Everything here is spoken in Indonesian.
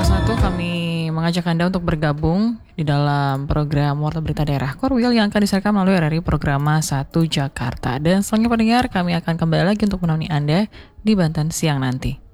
1 kami mengajak Anda untuk bergabung di dalam program Warta Berita Daerah Korwil yang akan disiarkan melalui RRI Programa 1 Jakarta. Dan selanjutnya pendengar, kami akan kembali lagi untuk menemani Anda di Banten siang nanti.